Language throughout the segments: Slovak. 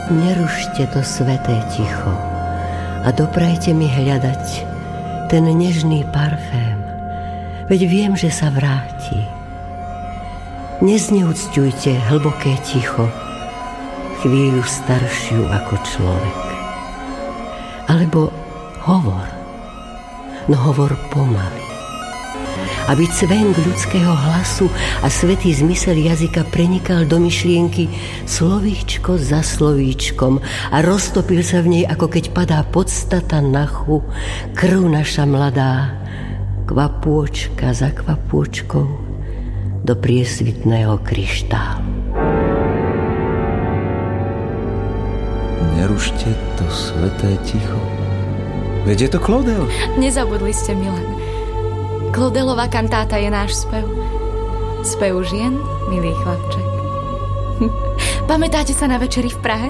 Nerušte to sveté ticho a doprajte mi hľadať ten nežný parfém, veď viem, že sa vráti. Nezneúcťujte hlboké ticho, chvíľu staršiu ako človek. Alebo hovor, no hovor pomaly, aby cvenk ľudského hlasu a svätý zmysel jazyka prenikal do myšlienky slovíčko za slovíčkom a roztopil sa v nej, ako keď padá podstata nachu, krv naša mladá, kvapôčka za kvapôčkou do priesvitného kryštálu. Nerušte to sveté ticho. Veď je to Claudel. Nezabudli ste, Milan. Claudelová kantáta je náš spev. Spev žien, milý chlapček. Pamätáte sa na večeri v Prahe?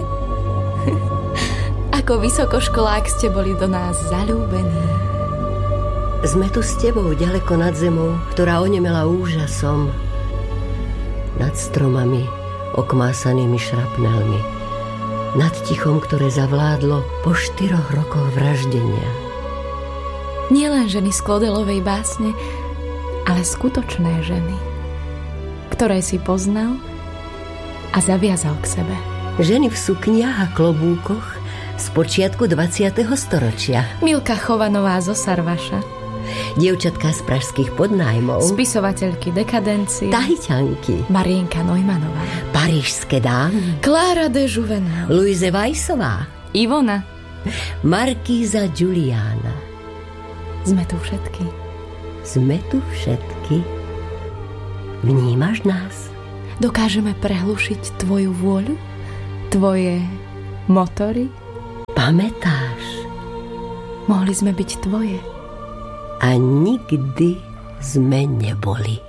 Ako vysokoškolák ste boli do nás zaľúbení. Sme tu s tebou ďaleko nad zemou, ktorá onemela úžasom. Nad stromami okmásanými šrapnelmi. Nad tichom, ktoré zavládlo po 4 rokoch vraždenia. Nie len ženy z Claudelovej básne, ale skutočné ženy, ktoré si poznal a zaviazal k sebe. Ženy v sukniach a klobúkoch z počiatku 20. storočia. Milka Chovanová zo Sarvaša. Dievčatka z pražských podnájmov. Spisovateľky dekadencie. Tahyťanky. Marienka Neumannová. Parížské dámy. Clara de Juvenal. Louise Weissová. Ivona. Markíza Giuliana. Sme tu všetky. Sme tu všetky. Vnímaš nás? Dokážeme prehlušiť tvoju vôľu? Tvoje motory? Pamätáš? Mohli sme byť tvoje. A nikdy sme neboli.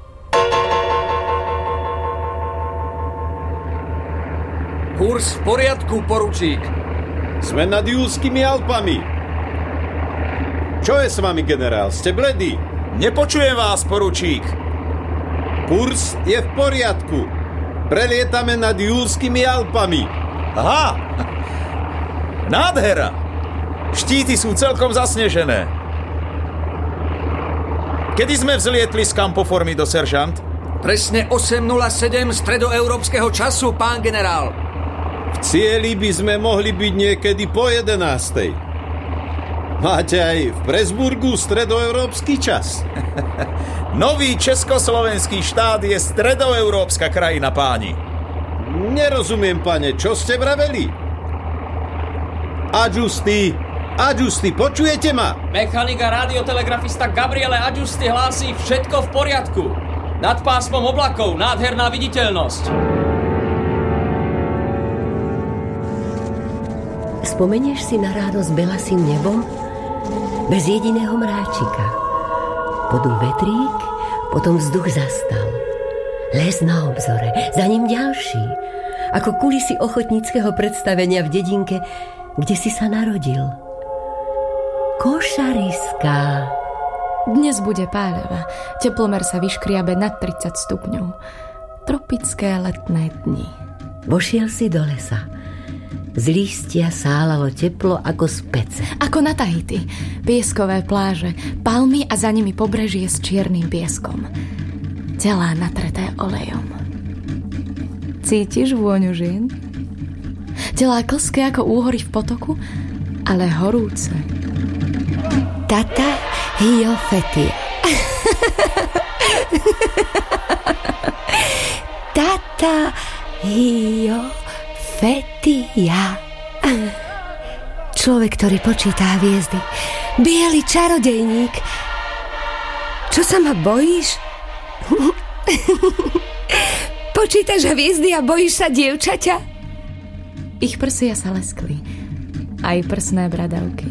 Kurs v poriadku, poručík. Sme nad Júlskými Alpami. Čo je s vami, generál? Ste bledý? Nepočujem vás, poručík. Kurs je v poriadku. Prelietame nad Júlskými Alpami. Aha. Nádhera. Štíty sú celkom zasnežené. Kedy sme vzlietli z kampoformy do seržant? Presne 8:07 stredoeurópskeho času, pán generál. V cieli by sme mohli byť niekedy po 11:00. Máte aj v Presburgu stredoeurópsky čas? Nový československý štát je stredoeurópska krajina, páni. Nerozumiem, pane, čo ste vraveli? Adjusti, počujete ma? Mechanik a radiotelegrafista Gabriele Adjusti hlási všetko v poriadku. Nad pásmom oblakov, nádherná viditeľnosť. Spomenieš si na ráno s belasým nebom? Bez jediného mráčika. Podul vetrík, potom vzduch zastal. Les na obzore, za ním ďalší. Ako kulisy ochotníckeho predstavenia v dedinke, kde si sa narodil. Košariská. Dnes bude páľava. Teplomer sa vyškriabe nad 30 stupňov. Tropické letné dni. Vošiel si do lesa. Z lístia sálalo teplo ako z pece. Ako na Tahiti. Pieskové pláže, palmy a za nimi pobrežie s čiernym pieskom. Telá natreté olejom. Cítiš vôňu žien? Telá klské ako úhory v potoku, ale horúce. Tata Hio Fetia. Tata Hio Fetia. Človek, ktorý počíta hviezdy. Biely čarodejník. Čo sa ma bojíš? Počítaš hviezdy a bojíš sa dievčaťa? Ich prsia sa leskli. Aj prsné bradavky.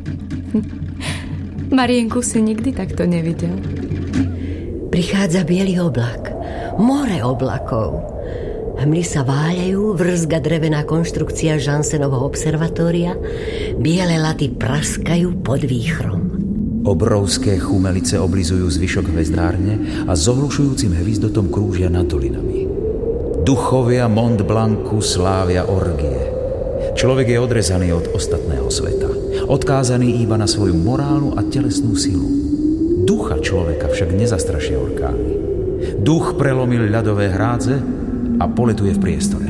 Marienku si nikdy takto nevidel. Prichádza biely oblak. More oblakov. Hmly sa váľajú, vrzga drevená konštrukcia Jansenovho observatória, biele laty praskajú pod výchrom. Obrovské chumelice oblizujú zvyšok hvezdárne a s ohlušujúcim hvizdotom krúžia nad dolinami. Duchovia Mont Blancu slávia orgie. Človek je odrezaný od ostatného sveta. Odkázaný iba na svoju morálnu a telesnú silu. Ducha človeka však nezastrašia orkány. Duch prelomil ľadové hrádze a poletuje v priestore.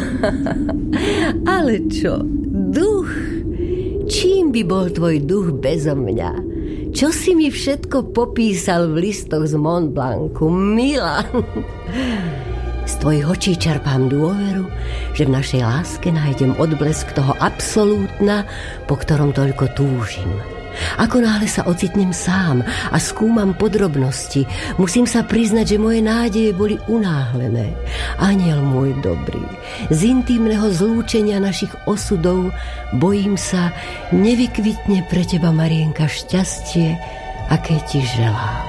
Ale čo? Duch? Čím by bol tvoj duch bezo mňa? Čo si mi všetko popísal v listoch z Mont Blancu, Milan? Z tvojich očí čerpám dôveru, že v našej láske nájdem odblesk toho absolútna, po ktorom toľko túžim. Ako náhle sa ocitnem sám a skúmam podrobnosti, musím sa priznať, že moje nádeje boli unáhlené. Aniel môj dobrý, z intímneho zlúčenia našich osudov bojím sa, nevykvitne pre teba, Marienka, šťastie, aké ti želám.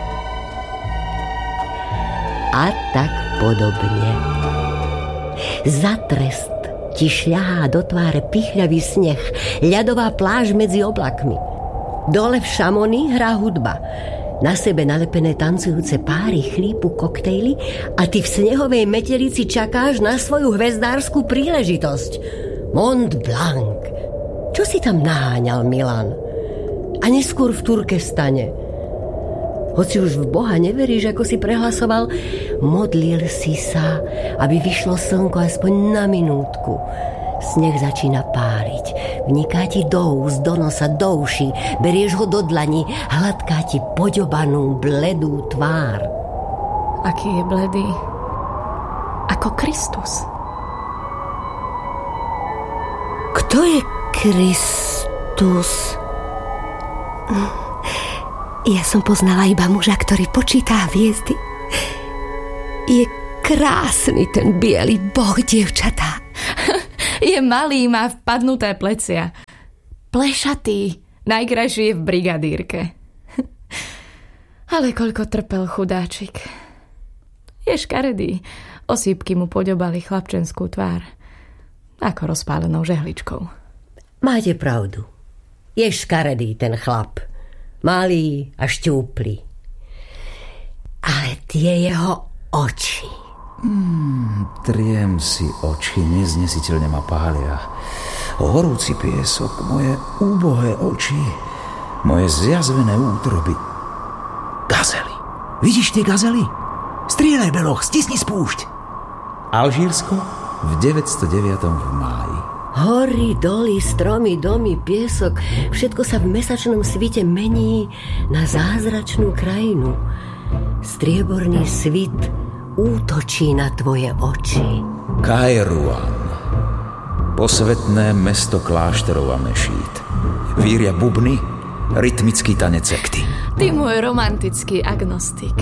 A tak podobne. Za trest ti šľahá do tváre pichľavý sneh, ľadová pláž medzi oblakmi. Dole v Šamoni hrá hudba. Na sebe nalepené tancujúce páry chlípu koktejly a ty v snehovej metelici čakáš na svoju hvezdárskú príležitosť. Mont Blanc. Čo si tam naháňal, Milan? A neskôr v Turkestane. Hoci už v Boha neveríš, ako si prehlasoval, modlil si sa, aby vyšlo slnko aspoň na minútku. Sneh začína páliť. Vniká ti do úst, do nosa, do uší. Berieš ho do dlani, hladká ti poďobanú, bledú tvár. Aký je bledý? Ako Kristus. Kto je Kristus? Ja som poznala iba muža, ktorý počíta hviezdy. Je krásny ten biely boh, dievčatá. Je malý, má vpadnuté plecia. Plešatý, najkrajší je v brigadírke. Ale koľko trpel chudáčik. Je škaredý. Osýpky mu podobali chlapčenskú tvár. Ako rozpálenou žehličkou. Máte pravdu. Je škaredý ten chlap. Malý a šťúply. Ale tie jeho oči. Triem si oči, neznesiteľne ma pália. Horúci piesok, moje úbohé oči, moje zjazvené útroby. Gazely. Vidíš tie gazely? Strieľaj, beloch, stisni spúšť. Alžírsko v 909. v máji. Hory, doly, stromy, domy, piesok, všetko sa v mesačnom svite mení na zázračnú krajinu. Strieborný svit útočí na tvoje oči. Kairouan, posvetné mesto kláštorov a mešít. Víria bubny, rytmický tanec sekty. Ty môj romantický agnostik.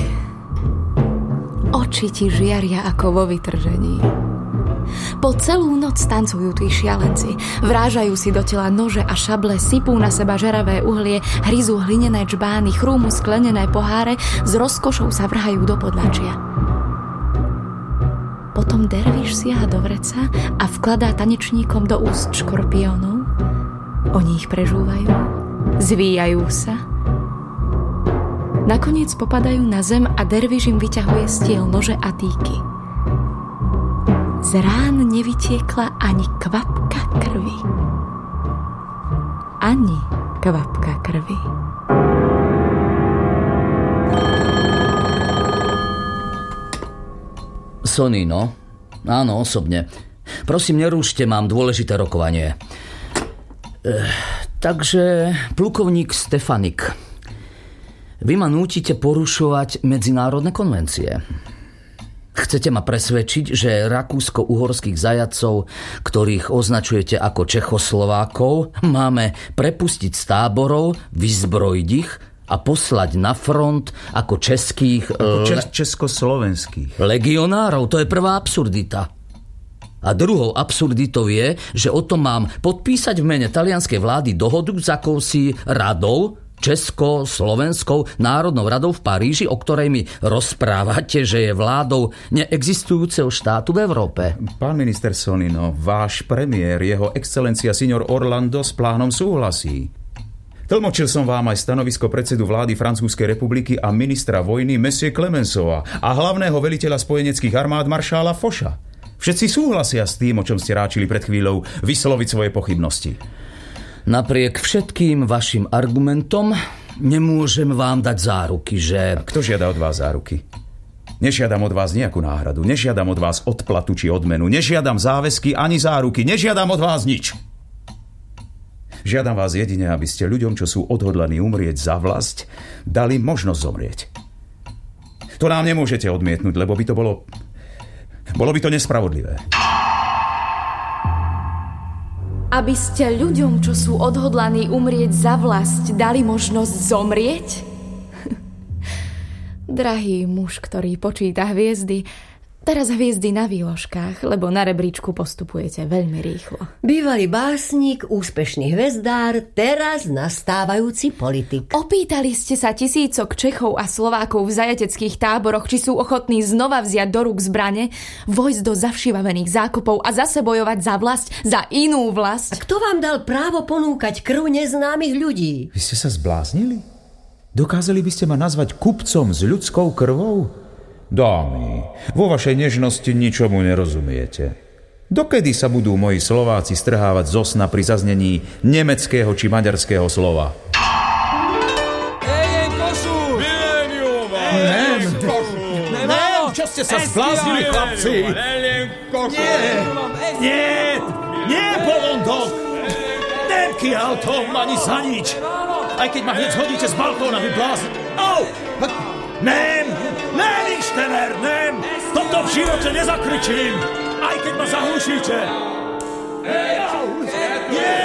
Oči ti žiaria ako vo vytržení. Po celú noc tancujú tí šialenci. Vrážajú si do tela nože a šable, sypú na seba žeravé uhlie, hryzú hlinené džbány, chrúmu sklenené poháre, s rozkošou sa vrhajú do podlačia. Potom derviš siaha do vreca a vkladá tanečníkom do úst škorpiónov. Oni ich prežúvajú, zvíjajú sa. Nakoniec popadajú na zem a derviš im vyťahuje z tiel nože a týky. Z rán nevytiekla ani kvapka krvi. Ani kvapka krvi. Sonny, no? Áno, osobne. Prosím, nerúšte, mám dôležité rokovanie. Takže, plukovník Stefanik, vy ma nútite porušovať medzinárodné konvencie. Chcete ma presvedčiť, že rakúsko-uhorských zajatcov, ktorých označujete ako Čechoslovákov, máme prepustiť z táborov, vyzbrojiť ich a poslať na front ako českých... Československých. Legionárov, to je prvá absurdita. A druhou absurditou je, že o tom mám podpísať v mene talianskej vlády dohodu s akousi radou, Česko-Slovenskou národnou radou v Paríži, o ktorej mi rozprávate, že je vládou neexistujúceho štátu v Európe. Pán minister Sonino, váš premiér, jeho excelencia signor Orlando s plánom súhlasí. Tlmočil som vám aj stanovisko predsedu vlády Francúzskej republiky a ministra vojny Monsieur Clemenceau a hlavného veliteľa spojeneckých armád maršála Focha. Všetci súhlasia s tým, o čom ste ráčili pred chvíľou, vysloviť svoje pochybnosti. Napriek všetkým vašim argumentom nemôžem vám dať záruky, že... Kto žiada od vás záruky? Nežiadam od vás nejakú náhradu, nežiadam od vás odplatu či odmenu, nežiadam záväzky ani záruky, nežiadam od vás nič. Žiadam vás jedine, aby ste ľuďom, čo sú odhodlaní umrieť za vlast, dali možnosť zomrieť. To nám nemôžete odmietnúť, lebo by to bolo by to nespravodlivé. Aby ste ľuďom, čo sú odhodlaní umrieť za vlast, dali možnosť zomrieť? Drahý muž, ktorý počíta hviezdy, teraz hviezdy na výložkách, lebo na rebríčku postupujete veľmi rýchlo. Bývalý básnik, úspešný hvezdár, teraz nastávajúci politik. Opýtali ste sa tisícok Čechov a Slovákov v zajateckých táboroch, či sú ochotní znova vziať do rúk zbrane, vojsť do zavšivavených zákopov a zase bojovať za vlast, za inú vlast. A kto vám dal právo ponúkať krv neznámych ľudí? Vy ste sa zbláznili? Dokázali by ste ma nazvať kupcom s ľudskou krvou? Dámy, vo vašej nežnosti ničomu nerozumiete. Dokedy sa budú moji Slováci strhávať zo sna pri zaznení nemeckého či maďarského slova? Čo ste sa zbláznili, chlapci? Nie, Polondok! Nekiaľ to ani za nič! Aj keď ma hneď zhodíte z balkóna, vy blázni! Nem, Inštener, nem! Toto v živote nezakričím! Aj keď ma zahlušíte! Nie!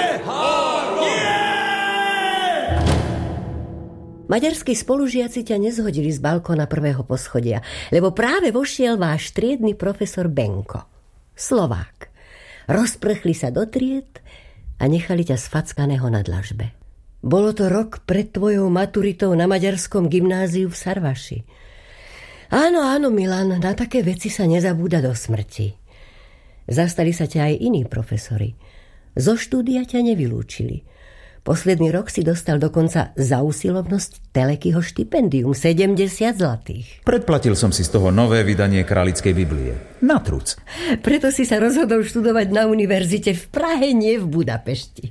Maďarskí spolužiaci ťa nezhodili z balkóna prvého poschodia, lebo práve vošiel váš triedny profesor Benko. Slovák. Rozprchli sa do tried a nechali ťa sfackaného na dlažbe. Bolo to rok pred tvojou maturitou na maďarskom gymnáziu v Sarvaši. Áno, Milan, na také veci sa nezabúda do smrti. Zastali sa ťa aj iní profesori. Zo štúdia ťa nevylúčili. Posledný rok si dostal dokonca za usilovnosť Telekyho štipendium 70 zlatých. Predplatil som si z toho nové vydanie Králickej Biblie. Na truc. Preto si sa rozhodol študovať na univerzite v Prahe, nie v Budapešti.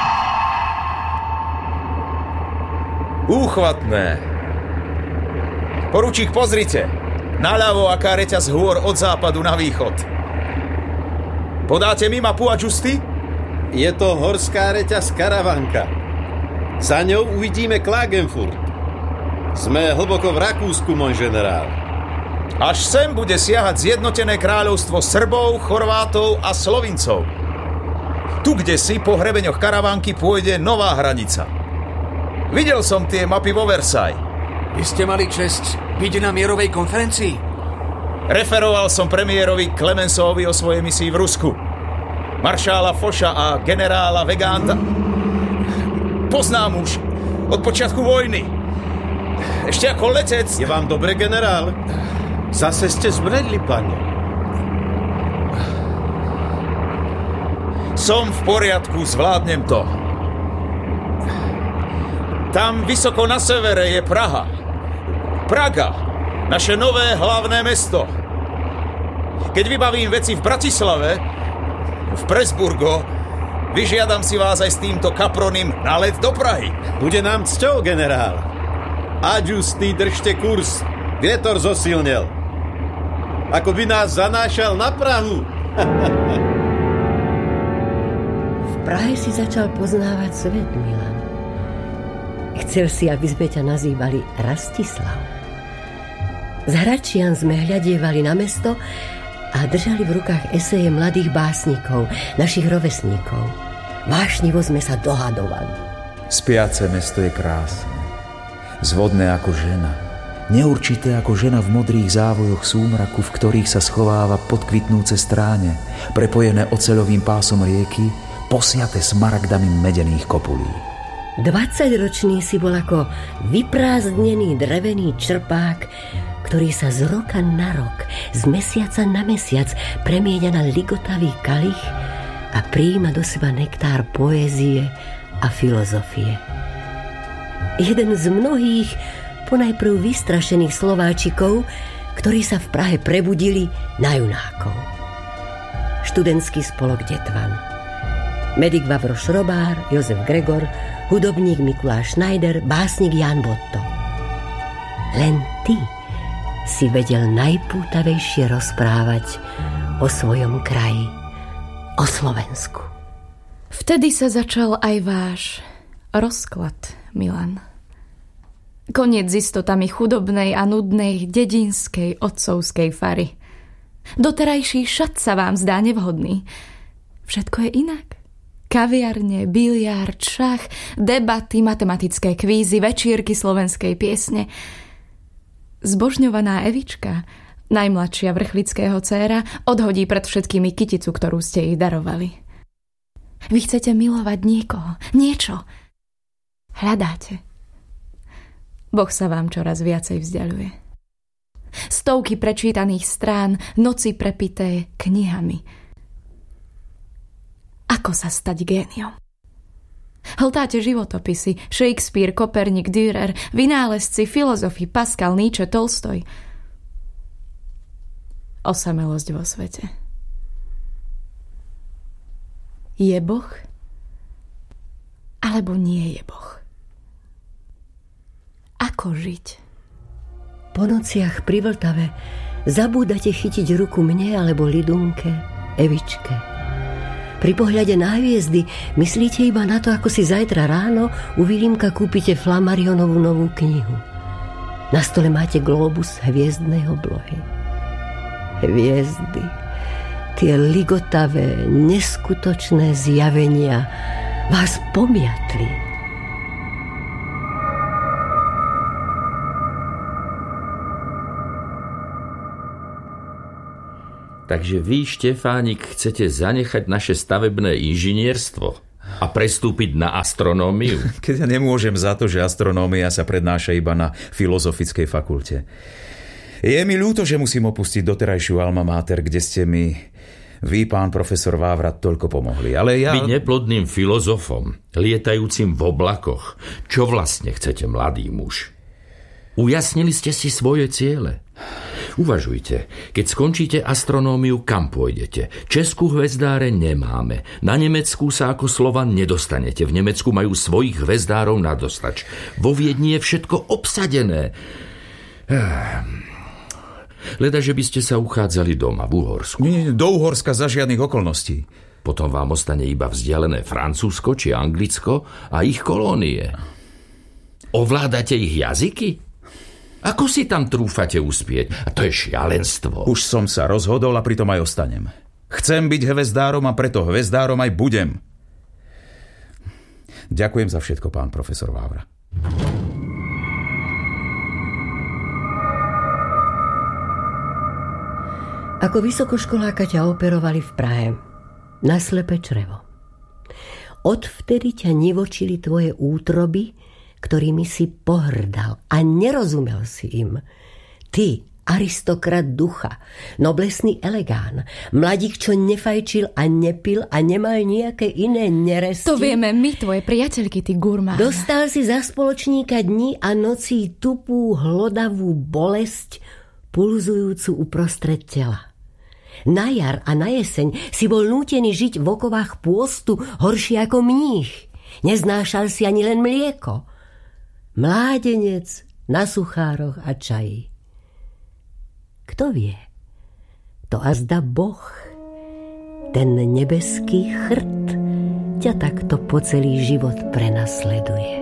Úchvatné. Poručík, pozrite. Naľavo aká reťaz hôr od západu na východ. Podáte mi mapu a Justy? Je to horská reťaz Karavanka. Za ňou uvidíme Klagenfurt. Sme hlboko v Rakúsku, môj generál. Až sem bude siahať zjednotené kráľovstvo Srbov, Chorvátov a Slovincov. Tu, kde si po hrebeňoch Karavanky pôjde nová hranica. Videl som tie mapy vo Versailles. Vy ste mali česť byť na mierovej konferencii? Referoval som premiérovi Klemensovi o svojej misii v Rusku. Maršála Foša a generála Veganta poznám už od počiatku vojny. Ešte ako letec. Je vám dobre, generál? Zase ste zbredli, pane. Som v poriadku, zvládnem to. Tam vysoko na severe je Praha. Praga, naše nové hlavné mesto. Keď vybavím veci v Bratislave, v Presburgo, vyžiadam si vás aj s týmto kapronim na let do Prahy. Bude nám cťou, generál. Adjusty, držte kurz. Vietor zosilnel. Ako by nás zanášal na Prahu. V Prahe si začal poznávať svet, Milan. Chcel si, aby sme ťa nazývali Rastislav. Z Hračian sme hľadievali na mesto a držali v rukách eseje mladých básnikov, našich rovesníkov. Vášnivo sme sa dohadovali. Spiace mesto je krásne. Zvodné ako žena. Neurčité ako žena v modrých závojoch súmraku, v ktorých sa schováva podkvitnúce stráne, prepojené oceľovým pásom rieky, posiate smaragdami medených kopulí. 20-ročný si bol ako vyprázdnený drevený črpák, ktorý sa z roka na rok, z mesiaca na mesiac premieňa na ligotavý kalich a prijíma do seba nektár poézie a filozofie. Jeden z mnohých ponajprv vystrašených Slováčikov, ktorí sa v Prahe prebudili na junákov. študentský spolok Detvan. Medik Vavro Šrobár, Jozef Gregor, hudobník Mikuláš Schneider, básnik Jan Botto. Len ty si vedel najpútavejšie rozprávať o svojom kraji, o Slovensku. Vtedy sa začal aj váš rozklad, Milan. Koniec s istotami chudobnej a nudnej dedinskej otcovskej fary. Doterajší šat sa vám zdá nevhodný. Všetko je inak. Kaviarne, biliard, šach, debaty, matematické kvízy, večírky slovenskej piesne. Zbožňovaná Evička, najmladšia vrchlického dcéra, odhodí pred všetkými kyticu, ktorú ste jej darovali. Vy chcete milovať niekoho, niečo. Hľadáte. Boh sa vám čoraz viacej vzdialuje. Stovky prečítaných strán, noci prepité knihami. Ako sa stať géniom? Hltáte životopisy, Shakespeare, Koperník, Dürer, vynálezci, filozofi, Pascal, Nietzsche, Tolstoj. Osamelosť vo svete. Je Boh? Alebo nie je Boh? Ako žiť? Po nociach pri Vltave zabúdate chytiť ruku mne alebo Lidunke, Evičke. Pri pohľade na hviezdy myslíte iba na to, ako si zajtra ráno u Vilímka kúpite Flammarionovú novú knihu. Na stole máte globus hviezdnej oblohy. Hviezdy, tie ligotavé, neskutočné zjavenia vás pomiatli. Takže vy, Štefánik, chcete zanechať naše stavebné inžinierstvo a prestúpiť na astronómiu? Keď ja nemôžem za to, že astronómia sa prednáša iba na filozofickej fakulte. Je mi ľúto, že musím opustiť doterajšiu alma mater, kde ste mi vy, pán profesor Vávra, toľko pomohli. Ale ja... Byť neplodným filozofom, lietajúcim v oblakoch. Čo vlastne chcete, mladý muž? Ujasnili ste si svoje ciele? Uvažujte, keď skončíte astronómiu, kam pôjdete? Českú hvezdáre nemáme. Na Nemecku sa ako Slovan nedostanete. V Nemecku majú svojich hvezdárov na dostač. Vo Viedni je všetko obsadené. Leda, že by ste sa uchádzali doma v Uhorsku. Nie, do Uhorska za žiadnych okolností. Potom vám ostane iba vzdialené Francúzsko či Anglicko a ich kolónie. Ovládate ich jazyky? Ako si tam trúfate uspieť? A to je šialenstvo. Už som sa rozhodol a pritom aj ostanem. Chcem byť hvezdárom a preto hvezdárom aj budem. Ďakujem za všetko, pán profesor Vávra. Ako vysokoškoláka ťa operovali v Prahe na slepé črevo. Odvtedy ťa nivočili tvoje útroby, ktorými si pohrdal a nerozumel si im. Ty, aristokrat ducha, noblesný elegán, mladík, čo nefajčil a nepil a nemal nejaké iné neresti. To vieme my, tvoje priateľky, ty gurmán. Dostal si za spoločníka dní a nocí tupú, hlodavú bolesť, pulzujúcu uprostred tela. Na jar a na jeseň si bol nútený žiť v okovách pôstu, horší ako mních. Neznášal si ani len mlieko. Mládenec na suchároch a čaji. Kto vie? To azda Boh, ten nebeský chrt, ťa takto po celý život prenasleduje.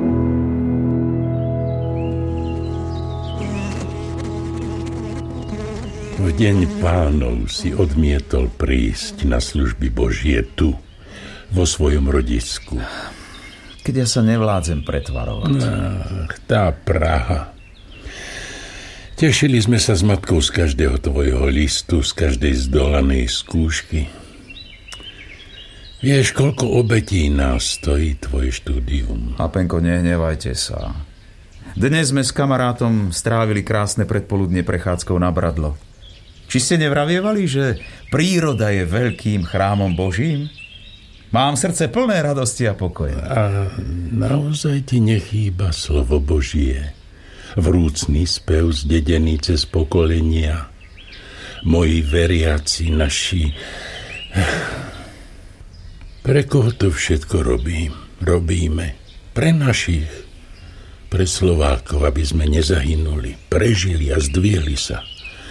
V deň Pánov si odmietol prísť na služby Božie tu, vo svojom rodisku. Keď ja sa nevládzem pretvarovať. Tá Praha. Tešili sme sa s matkou z každého tvojho listu, z každej zdolanej skúšky. Vieš, koľko obetí nás stojí tvoje štúdium. Apenko, nehnevajte sa. Dnes sme s kamarátom strávili krásne predpoludne prechádzkou na Bradlo. Či ste nevravievali, že príroda je veľkým chrámom Božím? Mám srdce plné radosti a pokoja. A naozaj ti nechýba slovo Božie. Vrúcný spev zdedený cez pokolenia. Moji veriaci, naši Pre koho to všetko robíme? Pre našich. Pre Slovákov, aby sme nezahynuli, prežili a zdvihli sa.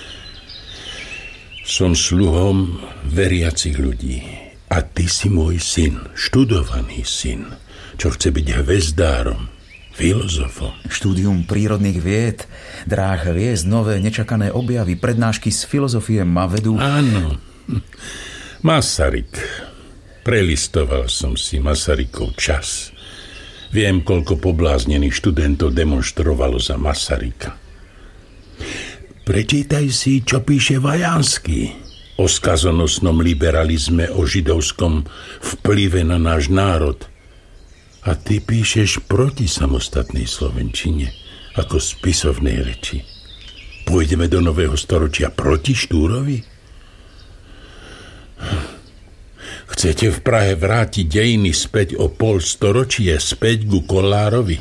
Som sluhom veriacich ľudí. A ty si môj syn, študovaný syn, čo chce byť hvezdárom, filozofom. Štúdium prírodných vied, dráh hviezd, nové nečakané objavy, prednášky z filozofie ma vedú... Áno, Masaryk. Prelistoval som si Masarykov čas. Viem, koľko pobláznených študentov demonštrovalo za Masaryka. Prečítaj si, čo píše Vajanský o skazonosnom liberalizme, o židovskom vplyve na náš národ. A ty píšeš proti samostatnej slovenčine, ako spisovnej reči. Pôjdeme do nového storočia proti Štúrovi? Chcete v Prahe vrátiť dejiny späť o pol storočie, späť ku Kollárovi?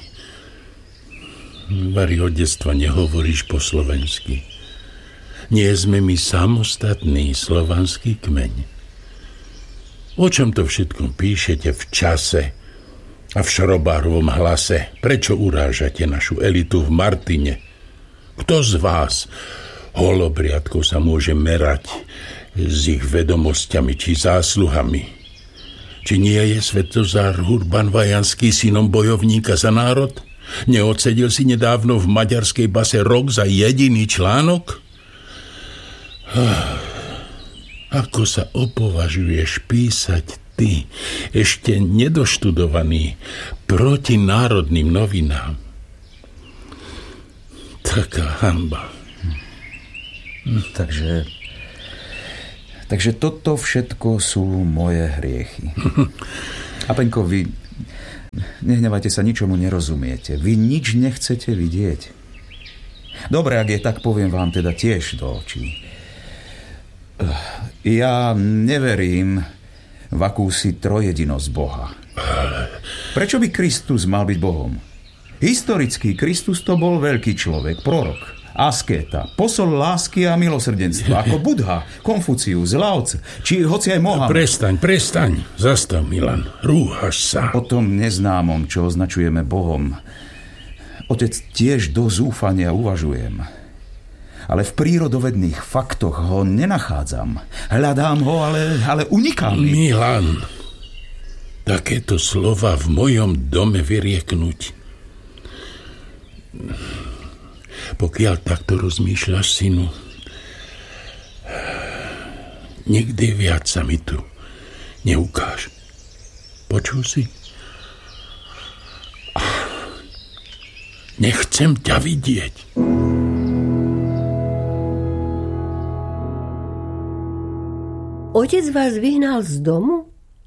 Vari od detstva nehovoríš po slovensky. Nie sme my samostatný slovanský kmeň. O čom to všetkom píšete v čase a v Šrobárovom hlase? Prečo urážate našu elitu v Martine? Kto z vás, holobriadkov, sa môže merať s ich vedomosťami či zásluhami? Či nie je Svetozár Urban Vajanský synom bojovníka za národ? Neodsedil si nedávno v maďarskej base rok za jediný článok? Ako sa opovažuješ písať ty, ešte nedoštudovaný, proti národným novinám? Taká hanba. Takže toto všetko sú moje hriechy. A Peňko, vy nehnevajte sa, ničomu nerozumiete. Vy nič nechcete vidieť. Dobre, ak je tak, poviem vám teda tiež do očí. Ja neverím v akúsi trojedinosť Boha. Prečo by Kristus mal byť Bohom? Historicky Kristus to bol veľký človek, prorok, askéta, posol lásky a milosrdenstva, ako Budha, Konfucius, Lao Tse, či hoci aj Mohamed. Prestaň, zastav, Milan, rúhaš sa. O tom neznámom, čo označujeme Bohom, otec, tiež do zúfania uvažujem. Ale v prírodovedných faktoch ho nenachádzam. Hľadám ho, ale uniká mi. Milan, takéto slova v mojom dome vyrieknuť. Pokiaľ takto rozmýšľaš, synu, nikdy viac sa mi tu neukáž. Počul si? Nechcem ťa vidieť. Otec vás vyhnal z domu?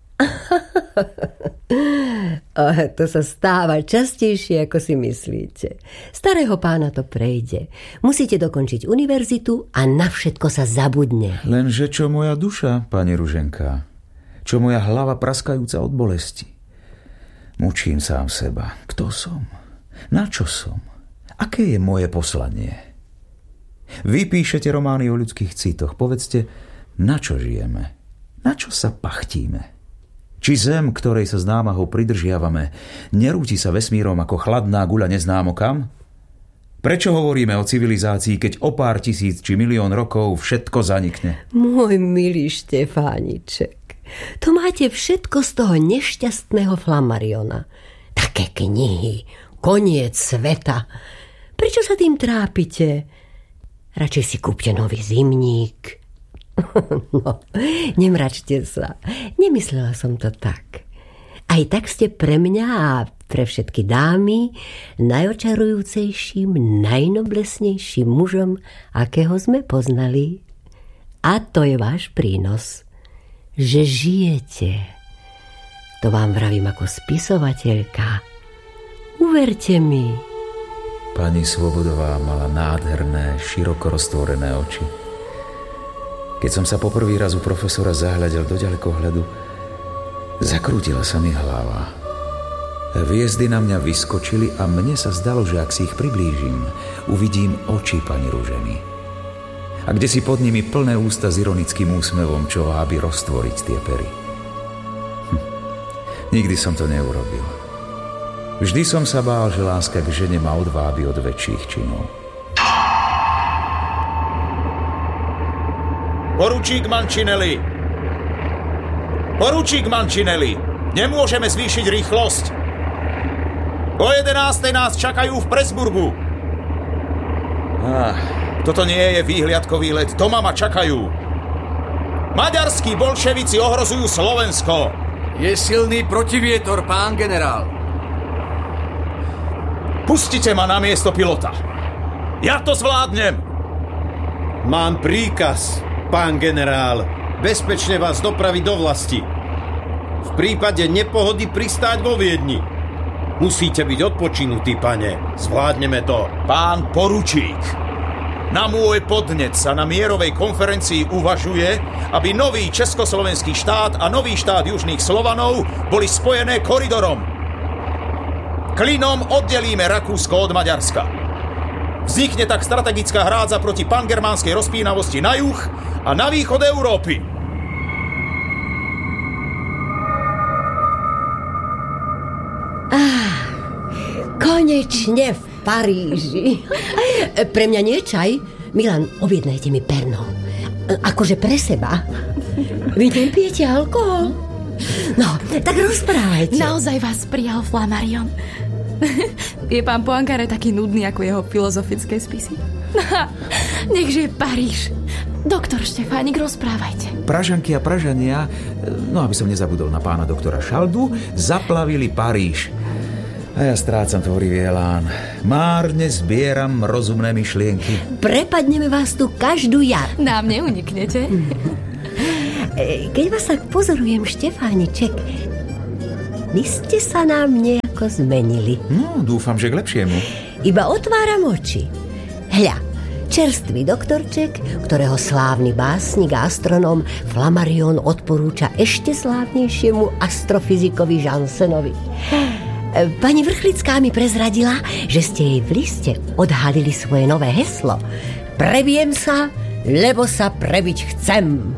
To sa stáva častejšie, ako si myslíte. Starého pána to prejde. Musíte dokončiť univerzitu a na všetko sa zabudne. Lenže čo moja duša, pani Ruženka? Čo moja hlava praskajúca od bolesti? Mučím sám seba. Kto som? Na čo som? Aké je moje poslanie? Vy píšete romány o ľudských citoch. Povedzte, na čo žijeme? Na čo sa pachtíme? Či zem, ktorej sa s námahou pridržiavame, nerúti sa vesmírom ako chladná guľa neznámo kam? Prečo hovoríme o civilizácii, keď o pár tisíc či milión rokov všetko zanikne? Môj milý Štefániček, to máte všetko z toho nešťastného Flammariona. Také knihy, koniec sveta. Prečo sa tým trápite? Radšej si kúpte nový zimník. No, nemračte sa. Nemyslela som to tak. Aj tak ste pre mňa a pre všetky dámy najočarujúcejším, najnoblesnejším mužom, akého sme poznali. A to je váš prínos, že žijete. To vám vravím ako spisovateľka. Uverte mi. Pani Svobodová mala nádherné, široko roztvorené oči. Keď som sa poprvý raz u profesora zahľadil do ďalekohľadu, zakrútila sa mi hlava. Hviezdy na mňa vyskočili a mne sa zdalo, že ak si ich priblížim, uvidím oči pani Ruženy. A kde si pod nimi plné ústa s ironickým úsmevom, čo vábi roztvoriť tie pery. Nikdy som to neurobil. Vždy som sa bál, že láska k žene ma odvábi od väčších činov. Poručík Mancinelli! Poručík Mancinelli! Nemôžeme zvýšiť rýchlosť! O 11:00 nás čakajú v Pressburgu! Toto nie je výhliadkový let, doma ma čakajú! Maďarskí bolševici ohrozujú Slovensko! Je silný protivietor, pán generál. Pustite ma na miesto pilota! Ja to zvládnem! Mám príkaz, pán generál, bezpečne vás dopraviť do vlasti. V prípade nepohody pristáť vo Viedni. Musíte byť odpočinutí, pane. Zvládneme to. Pán poručík, na môj podnet sa na mierovej konferencii uvažuje, aby nový československý štát a nový štát južných Slovanov boli spojené koridorom. Klinom oddelíme Rakúsko od Maďarska. Vznikne tak strategická hrádza proti pangermánskej rozpínavosti na juh a na východ Európy. Konečne v Paríži. Pre mňa nie čaj? Milan, objednajte mi Pernod. Akože pre seba. Vy nepijete alkohol? No, tak rozprávajte. Naozaj vás prijal Flammarion. Je pán Poincaré taký nudný ako jeho filozofické spisy? Nech žije Paríž. Doktor Štefánik, rozprávajte. Pražanky a Pražania, no aby som nezabudol na pána doktora Šaldu, zaplavili Paríž. A ja strácam tvorivý elán. Márne zbieram rozumné myšlienky. Prepadneme vás tu každú jar. Nám neuniknete. Keď vás tak pozorujem, Štefániček, vy ste sa nám nejako zmenili. No, dúfam, že k lepšiemu. Iba otváram oči. Hľa, čerstvý doktorček, ktorého slávny básnik a astronóm Flammarion odporúča ešte slávnejšiemu astrofyzikovi Jansenovi. Pani Vrchlická mi prezradila, že ste jej v liste odhalili svoje nové heslo. Prebijem sa, lebo sa prebiť chcem.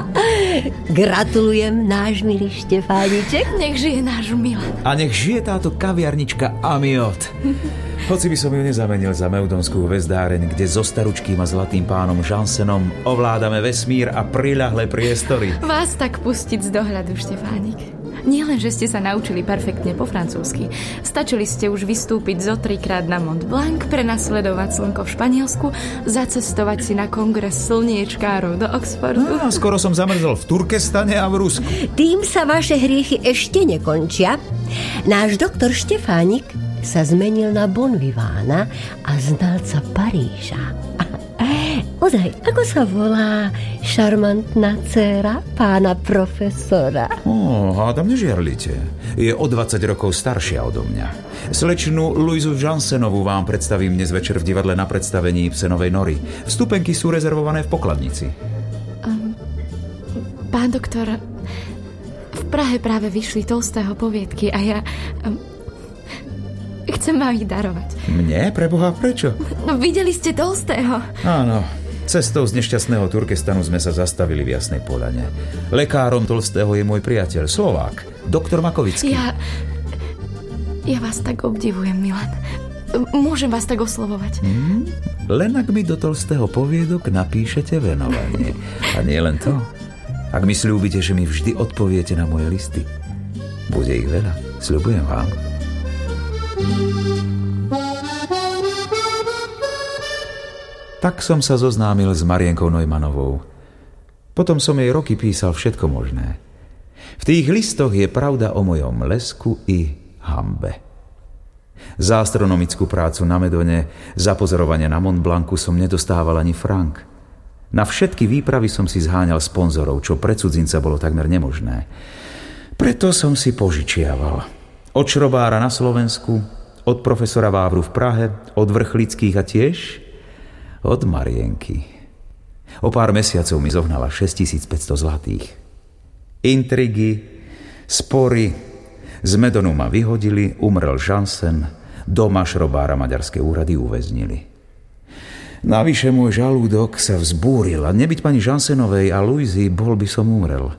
Gratulujem, náš milý Štefániček. Nech žije náš Milan. A nech žije táto kaviarnička Amiot. Hoci by som ju nezamenil za meudonskú hvezdáreň, kde so staručkým a zlatým pánom Jansenom ovládame vesmír a priľahlé priestory. Vás tak pustiť z dohľadu, Štefánik. Nie len, že ste sa naučili perfektne po francúzsky. Stačili ste už vystúpiť zo 3-krát na Mont Blanc, prenasledovať slnko v Španielsku, zacestovať si na kongres slniečkárov do Oxfordu. No, skoro som zamrzol v Turkestane a v Rusku. Tým sa vaše hriechy ešte nekončia. Náš doktor Štefánik sa zmenil na bonvivána a znalca Paríža. Ozaj, ako sa volá šarmantná dcéra pána profesora? Hádam, nežiarlite. Je o 20 rokov staršia odo mňa. Slečnu Luizu Jansenovú vám predstavím dnes večer v divadle na predstavení Psenovej nory. Vstupenky sú rezervované v pokladnici. Pán doktor, v Prahe práve vyšli Tolstého poviedky a ja... chcem vám ich darovať. Mne? Preboha, prečo? No, videli ste Tolstého? Áno. Cestou z nešťastného Turkestanu sme sa zastavili v Jasnej Poľane. Lekárom Tolstého je môj priateľ, Slovák, doktor Makovický. Ja vás tak obdivujem, Milan. Môžem vás tak oslovovať? Len ak mi do Tolstého poviedok napíšete venovanie. A nie len to. Ak mi sľúbite, že mi vždy odpoviete na moje listy. Bude ich veľa, sľubujem vám. Tak som sa zoznámil s Marienkou Neumannovou. Potom som jej roky písal všetko možné. V tých listoch je pravda o mojom lesku i hanbe. Za astronomickú prácu na Medone, za pozorovanie na Mont Blancu som nedostával ani frank. Na všetky výpravy som si zháňal sponzorov, čo pre cudzinca bolo takmer nemožné. Preto som si požičiaval. Od šrobára na Slovensku, od profesora Vávru v Prahe, od Vrchlických a tiež od Marienky. O pár mesiacov mi zohnala 6500 zlatých. Intrigy, spory, z Medonu ma vyhodili, umrel Jansen, doma šrobára maďarské úrady uväznili. Navyše môj žalúdok sa vzbúril a nebyť pani Jansenovej a Luizy, bol by som umrel.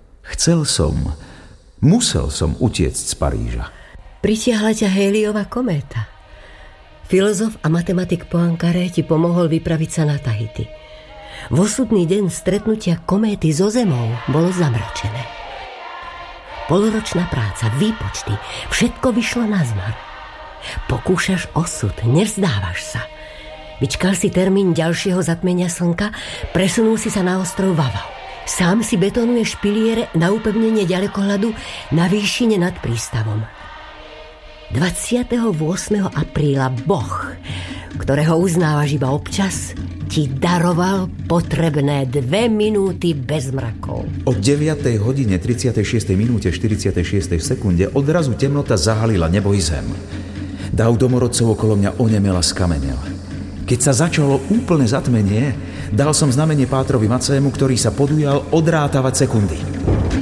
Musel som utiecť z Paríža. Pritiahla ťa Haliova kométa. Filozof a matematik Poincaré ti pomohol vypraviť sa na Tahiti. V osudný deň stretnutia kométy so Zemou bolo zamračené. Poloročná práca, výpočty, všetko vyšlo na zmar. Pokúšaš osud, nevzdávaš sa. Vyčkal si termín ďalšieho zatmenia slnka, presunul si sa na ostrov Vava. Sám si betonuješ piliere na upevnenie ďalekohľadu na výšine nad prístavom. 28. apríla Boh, ktorého uznávaš iba občas, ti daroval potrebné 2 minúty bez mrakov. O 9. hodine 36. minúte 46. sekunde odrazu temnota zahalila nebo i zem. Dav domorodcov okolo mňa onemel a skamenel. Keď sa začalo úplné zatmenie, dal som znamenie Pátrovi Macému, ktorý sa podujal odrátavať sekundy.